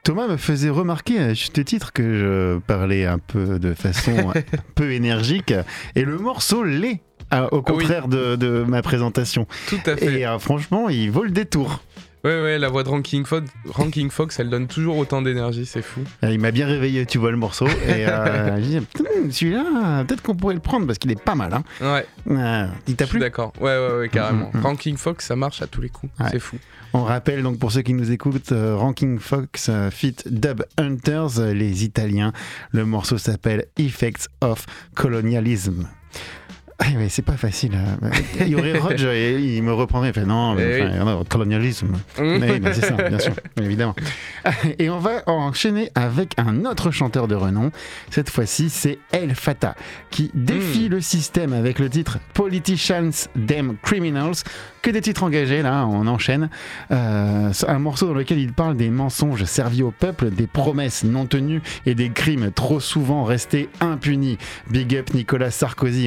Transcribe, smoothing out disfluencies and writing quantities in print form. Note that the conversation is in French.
Thomas me faisait remarquer à juste titre que je parlais un peu de façon un peu énergique et le morceau l'est, au contraire de ma présentation. Tout à fait. Et franchement, il vaut le détour. Ouais, la voix de Ranking Fox, elle donne toujours autant d'énergie, c'est fou. Il m'a bien réveillé, tu vois, le morceau. Et je dis, celui-là, peut-être qu'on pourrait le prendre parce qu'il est pas mal. Hein. Ouais. Il t'a Je suis plu ? d'accord. Ouais, carrément. Ranking Fox, ça marche à tous les coups. Ouais. C'est fou. On rappelle donc pour ceux qui nous écoutent, Ranking Fox feat. Dub Hunters, les Italiens. Le morceau s'appelle Effects of Colonialism. Ah, mais c'est pas facile. Il y aurait Rodge et il me reprendrait. Il fait non, colonialisme. Mais c'est ça, bien sûr, évidemment. Et on va enchaîner avec un autre chanteur de renom. Cette fois-ci, c'est El Fatah qui défie le système avec le titre Politicians Them Criminals. Que des titres engagés, là, on enchaîne. Un morceau dans lequel il parle des mensonges servis au peuple, des promesses non tenues et des crimes trop souvent restés impunis. Big up Nicolas Sarkozy.